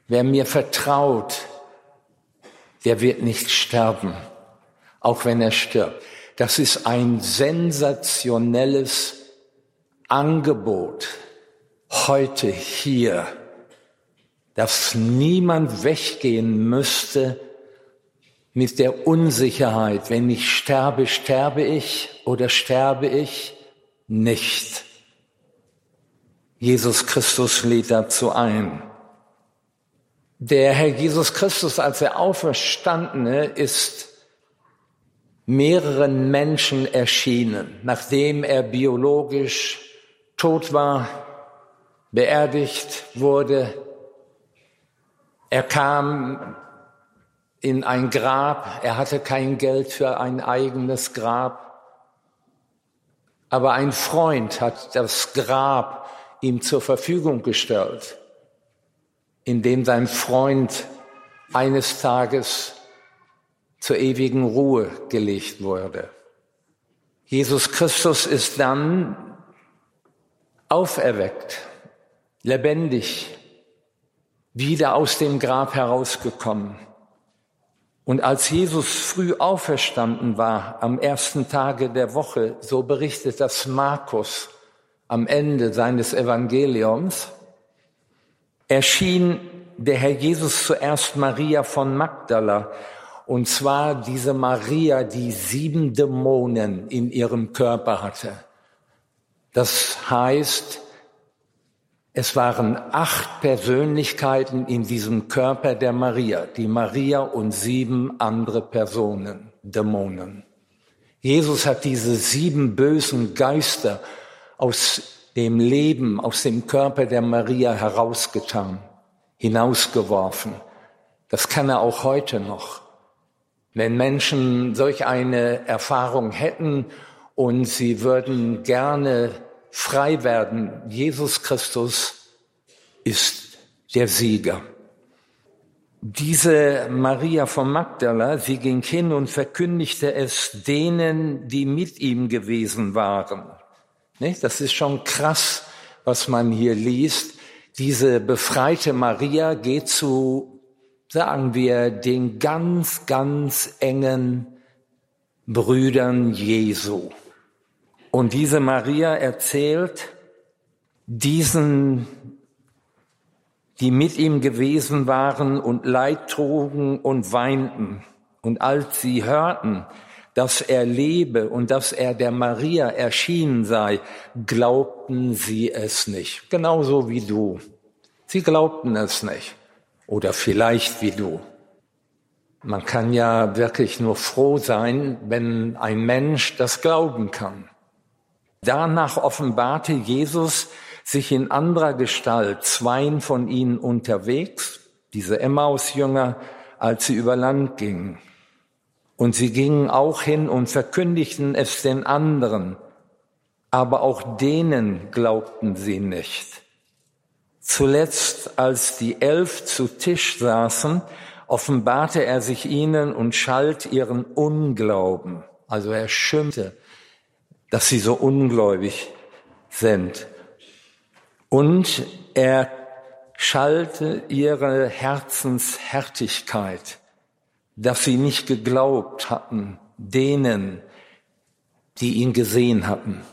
Wer mir vertraut, der wird nicht sterben, auch wenn er stirbt. Das ist ein sensationelles Angebot heute hier, dass niemand weggehen müsste mit der Unsicherheit, wenn ich sterbe, sterbe ich oder sterbe ich nicht. Jesus Christus lädt dazu ein. Der Herr Jesus Christus, als er Auferstandene, ist mehreren Menschen erschienen, nachdem er biologisch tot war, beerdigt wurde. Er kam in ein Grab, er hatte kein Geld für ein eigenes Grab, aber ein Freund hat das Grab ihm zur Verfügung gestellt, indem sein Freund eines Tages zur ewigen Ruhe gelegt wurde. Jesus Christus ist dann auferweckt, lebendig, wieder aus dem Grab herausgekommen. Und als Jesus früh auferstanden war, am ersten Tage der Woche, so berichtet das Markus am Ende seines Evangeliums, erschien der Herr Jesus zuerst Maria von Magdala, und zwar diese Maria, die 7 Dämonen in ihrem Körper hatte. Das heißt, es waren 8 Persönlichkeiten in diesem Körper der Maria, die Maria und 7 andere Personen, Dämonen. Jesus hat diese 7 bösen Geister aus dem Leben, aus dem Körper der Maria herausgetan, hinausgeworfen. Das kann er auch heute noch. Wenn Menschen solch eine Erfahrung hätten und sie würden gerne frei werden, Jesus Christus ist der Sieger. Diese Maria von Magdala, sie ging hin und verkündigte es denen, die mit ihm gewesen waren. Das ist schon krass, was man hier liest. Diese befreite Maria geht zu, sagen wir, den ganz, ganz engen Brüdern Jesu. Und diese Maria erzählt diesen, die mit ihm gewesen waren und Leid trugen und weinten. Und als sie hörten, dass er lebe und dass er der Maria erschienen sei, glaubten sie es nicht. Genauso wie du. Sie glaubten es nicht. Oder vielleicht wie du. Man kann ja wirklich nur froh sein, wenn ein Mensch das glauben kann. Danach offenbarte Jesus sich in anderer Gestalt 2 von ihnen unterwegs, diese Emmaus-Jünger, als sie über Land gingen. Und sie gingen auch hin und verkündigten es den anderen, aber auch denen glaubten sie nicht. Zuletzt, als die 11 zu Tisch saßen, offenbarte er sich ihnen und schalt ihren Unglauben. Also er schimpfte, dass sie so ungläubig sind. Und er schalte ihre Herzenshärtigkeit, dass sie nicht geglaubt hatten, denen, die ihn gesehen hatten.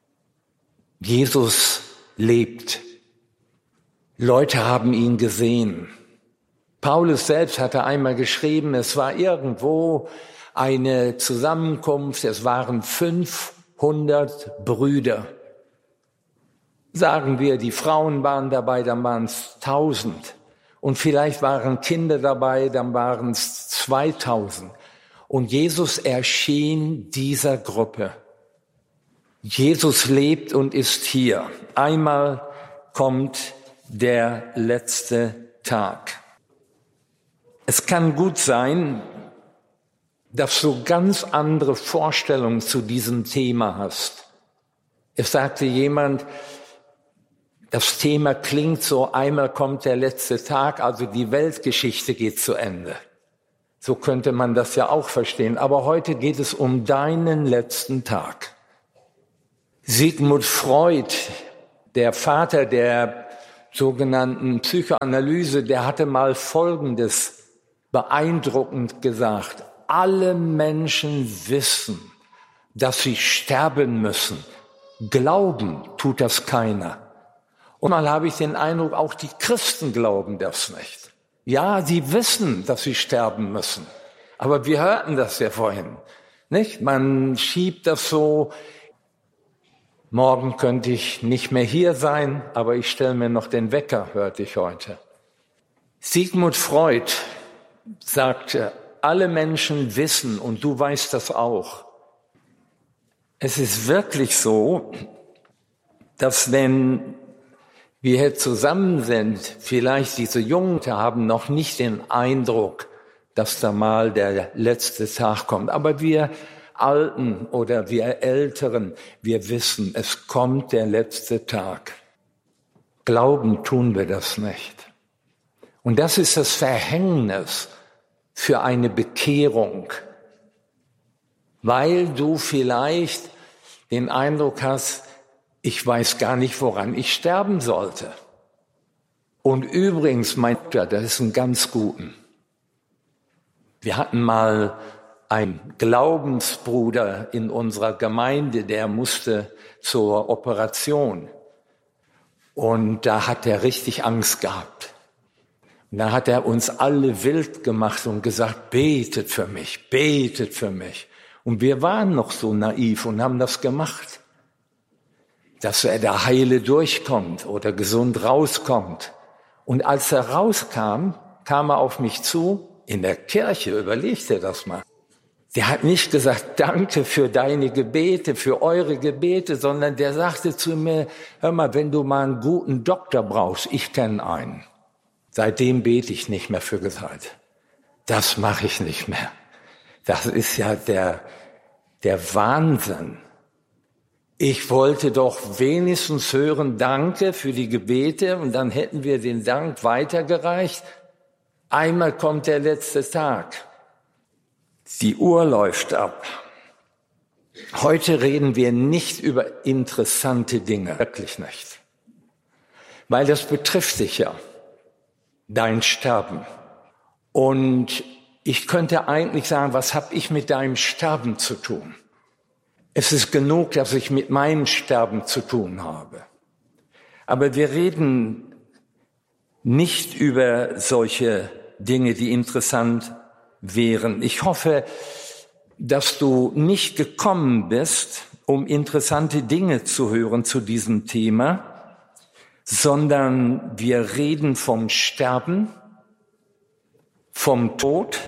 Jesus lebt. Leute haben ihn gesehen. Paulus selbst hatte einmal geschrieben, es war irgendwo eine Zusammenkunft, es waren 500 Brüder. Sagen wir, die Frauen waren dabei, dann waren es 1000. Und vielleicht waren Kinder dabei, dann waren es 2000. Und Jesus erschien dieser Gruppe. Jesus lebt und ist hier. Einmal kommt der letzte Tag. Es kann gut sein, dass du ganz andere Vorstellungen zu diesem Thema hast. Es sagte jemand, das Thema klingt so, einmal kommt der letzte Tag, also die Weltgeschichte geht zu Ende. So könnte man das ja auch verstehen. Aber heute geht es um deinen letzten Tag. Sigmund Freud, der Vater der sogenannten Psychoanalyse, der hatte mal Folgendes beeindruckend gesagt: Alle Menschen wissen, dass sie sterben müssen. Glauben tut das keiner. Und mal habe ich den Eindruck, auch die Christen glauben das nicht. Ja, sie wissen, dass sie sterben müssen. Aber wir hörten das ja vorhin, nicht? Man schiebt das so: Morgen könnte ich nicht mehr hier sein, aber ich stelle mir noch den Wecker, hörte ich heute. Sigmund Freud sagte, alle Menschen wissen, und du weißt das auch. Es ist wirklich so, dass wenn wir hier zusammen sind, vielleicht diese Jungen haben noch nicht den Eindruck, dass da mal der letzte Tag kommt. Aber wir Alten oder wir Älteren, wir wissen, es kommt der letzte Tag. Glauben tun wir das nicht. Und das ist das Verhängnis für eine Bekehrung, weil du vielleicht den Eindruck hast, ich weiß gar nicht, woran ich sterben sollte. Und übrigens, mein Gott, das ist ein ganz guten. Wir hatten mal einen Glaubensbruder in unserer Gemeinde, der musste zur Operation. Und da hat er richtig Angst gehabt. Und da hat er uns alle wild gemacht und gesagt, betet für mich, betet für mich. Und wir waren noch so naiv und haben das gemacht, dass er da heile durchkommt oder gesund rauskommt. Und als er rauskam, kam er auf mich zu, in der Kirche, überleg dir das mal. Der hat nicht gesagt, danke für deine Gebete, für eure Gebete, sondern der sagte zu mir, hör mal, wenn du mal einen guten Doktor brauchst, ich kenne einen. Seitdem bete ich nicht mehr für Gesundheit. Das mache ich nicht mehr. Das ist ja der Wahnsinn. Ich wollte doch wenigstens hören, danke für die Gebete, und dann hätten wir den Dank weitergereicht. Einmal kommt der letzte Tag. Die Uhr läuft ab. Heute reden wir nicht über interessante Dinge, wirklich nicht. Weil das betrifft dich ja, dein Sterben. Und ich könnte eigentlich sagen, was habe ich mit deinem Sterben zu tun? Es ist genug, dass ich mit meinem Sterben zu tun habe. Aber wir reden nicht über solche Dinge, die interessant wären. Ich hoffe, dass du nicht gekommen bist, um interessante Dinge zu hören zu diesem Thema, sondern wir reden vom Sterben, vom Tod,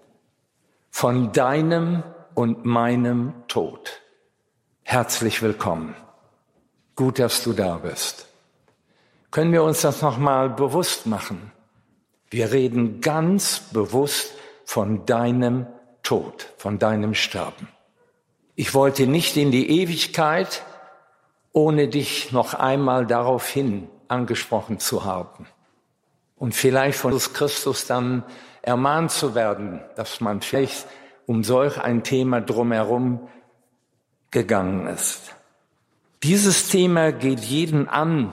von deinem und meinem Tod. Herzlich willkommen. Gut, dass du da bist. Können wir uns das nochmal bewusst machen? Wir reden ganz bewusst von deinem Tod, von deinem Sterben. Ich wollte nicht in die Ewigkeit, ohne dich noch einmal daraufhin angesprochen zu haben. Und vielleicht von Jesus Christus dann ermahnt zu werden, dass man vielleicht um solch ein Thema drumherum gegangen ist. Dieses Thema geht jeden an,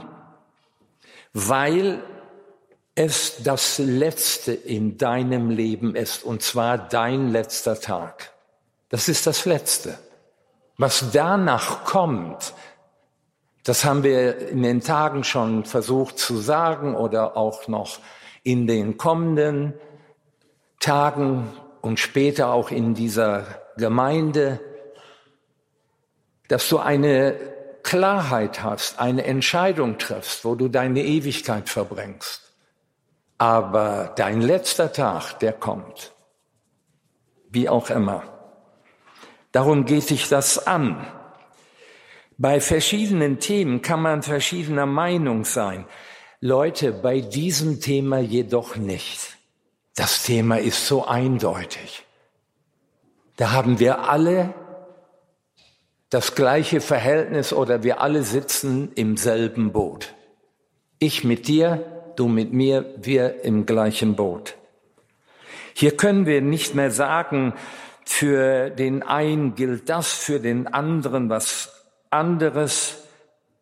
weil es das Letzte in deinem Leben ist, und zwar dein letzter Tag. Das ist das Letzte. Was danach kommt, das haben wir in den Tagen schon versucht zu sagen oder auch noch in den kommenden Tagen und später auch in dieser Gemeinde, dass du eine Klarheit hast, eine Entscheidung triffst, wo du deine Ewigkeit verbringst. Aber dein letzter Tag, der kommt. Wie auch immer. Darum geht dich das an. Bei verschiedenen Themen kann man verschiedener Meinung sein. Leute, bei diesem Thema jedoch nicht. Das Thema ist so eindeutig. Da haben wir alle das gleiche Verhältnis oder wir alle sitzen im selben Boot. Ich mit dir, du mit mir, wir im gleichen Boot. Hier können wir nicht mehr sagen, für den einen gilt das, für den anderen was anderes.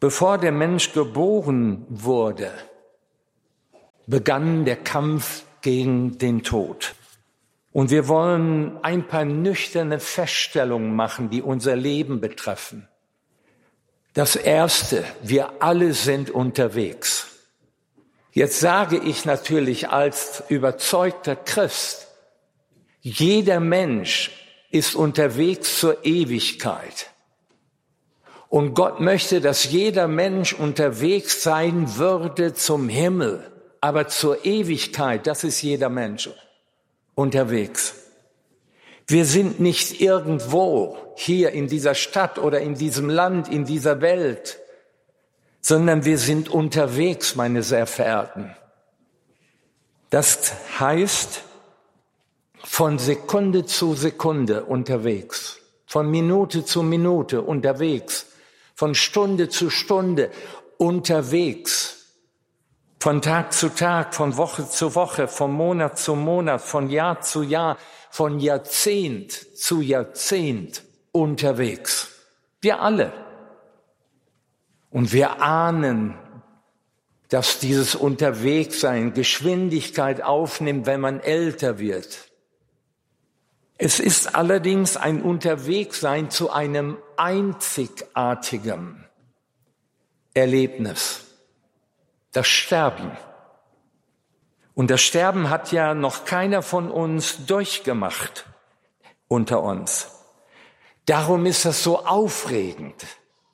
Bevor der Mensch geboren wurde, begann der Kampf gegen den Tod. Und wir wollen ein paar nüchterne Feststellungen machen, die unser Leben betreffen. Das Erste, wir alle sind unterwegs. Jetzt sage ich natürlich als überzeugter Christ, jeder Mensch ist unterwegs zur Ewigkeit. Und Gott möchte, dass jeder Mensch unterwegs sein würde zum Himmel. Aber zur Ewigkeit, das ist jeder Mensch unterwegs. Wir sind nicht irgendwo hier in dieser Stadt oder in diesem Land, in dieser Welt, sondern wir sind unterwegs, meine sehr Verehrten. Das heißt, von Sekunde zu Sekunde unterwegs, von Minute zu Minute unterwegs, von Stunde zu Stunde unterwegs, von Tag zu Tag, von Woche zu Woche, von Monat zu Monat, von Jahr zu Jahr, von Jahrzehnt zu Jahrzehnt unterwegs. Wir alle. Und wir ahnen, dass dieses Unterwegssein Geschwindigkeit aufnimmt, wenn man älter wird. Es ist allerdings ein Unterwegssein zu einem einzigartigen Erlebnis. Das Sterben. Und das Sterben hat ja noch keiner von uns durchgemacht unter uns. Darum ist das so aufregend,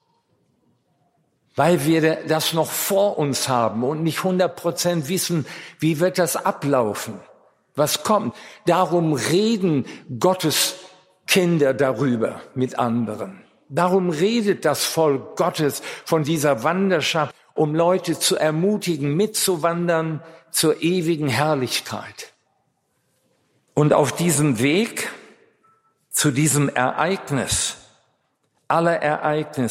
weil wir das noch vor uns haben und nicht 100% wissen, wie wird das ablaufen, was kommt. Darum reden Gottes Kinder darüber mit anderen. Darum redet das Volk Gottes von dieser Wanderschaft, um Leute zu ermutigen, mitzuwandern zur ewigen Herrlichkeit. Und auf diesem Weg zu diesem Ereignis, aller Ereignisse,